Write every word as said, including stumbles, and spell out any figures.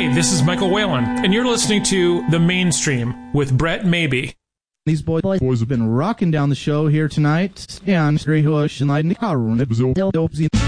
this is Michael Whalen, and you're listening to The Mainstream with Brett Maybe. These boys, boys have been rocking down the show here tonight. And